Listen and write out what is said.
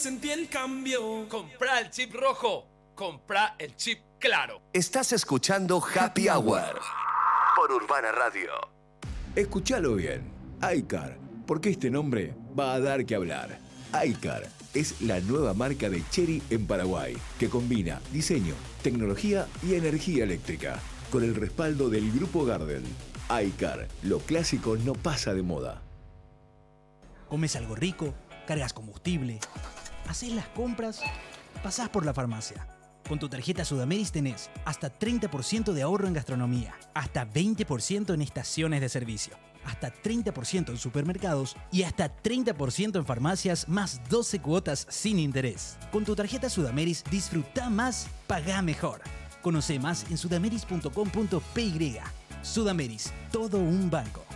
Sentí el cambio. Comprá el chip rojo. Comprá el chip claro. Estás escuchando Happy Hour por Urbana Radio. Escúchalo bien. iCar, porque este nombre va a dar que hablar. iCar es la nueva marca de Chery en Paraguay, que combina diseño, tecnología y energía eléctrica, con el respaldo del Grupo Gardel. iCar, lo clásico no pasa de moda. Comes algo rico, cargas combustible, haces las compras, pasás por la farmacia. Con tu tarjeta Sudameris tenés hasta 30% de ahorro en gastronomía, hasta 20% en estaciones de servicio, hasta 30% en supermercados y hasta 30% en farmacias, más 12 cuotas sin interés. Con tu tarjeta Sudameris disfruta más, pagá mejor. Conoce más en sudameris.com.py. Sudameris, todo un banco.